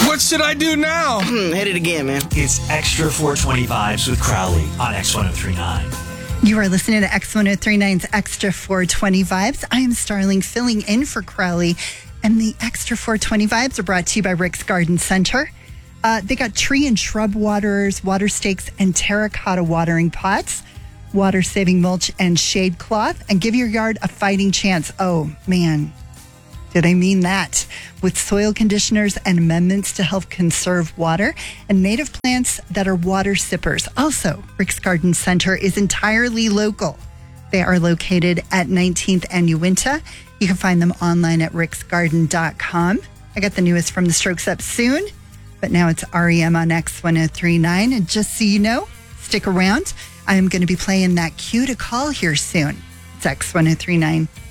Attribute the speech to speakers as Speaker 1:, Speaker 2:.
Speaker 1: What should I do now?
Speaker 2: Hit it again, man.
Speaker 3: It's Extra 420 Vibes with Crowley on X1039.
Speaker 4: You are listening to X1039's Extra 420 Vibes. I am Starling filling in for Crowley. And the Extra 420 Vibes are brought to you by Rick's Garden Center. They got tree and shrub waterers, water stakes, and terracotta watering pots, water-saving mulch and shade cloth, and give your yard a fighting chance. Oh, man. Did I mean that? With soil conditioners and amendments to help conserve water and native plants that are water sippers. Also, Rick's Garden Center is entirely local. They are located at 19th and Uinta. You can find them online at ricksgarden.com. I got the newest from the Strokes up soon, but now it's REM on X1039. And just so you know, stick around. I am going to be playing that cue to call here soon. It's X1039.